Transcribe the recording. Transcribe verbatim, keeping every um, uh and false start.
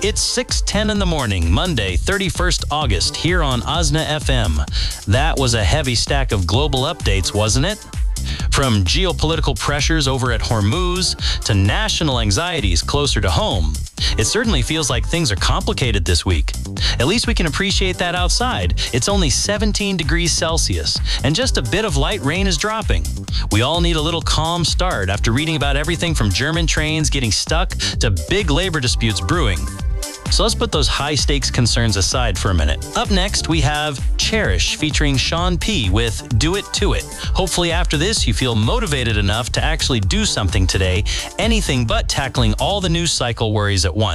It's six ten in the morning, Monday, thirty-first August, here on O S N A F M. That was a heavy stack of global updates, wasn't it? From geopolitical pressures over at Hormuz to national anxieties closer to home, it certainly feels like things are complicated this week. At least we can appreciate that outside. It's only seventeen degrees Celsius, and just a bit of light rain is dropping. We all need a little calm start after reading about everything from German trains getting stuck to big labor disputes brewing. So let's put those high-stakes concerns aside for a minute. Up next, we have Cherish featuring Sean P. with Do It To It. Hopefully after this, you feel motivated enough to actually do something today, anything but tackling all the news cycle worries at once.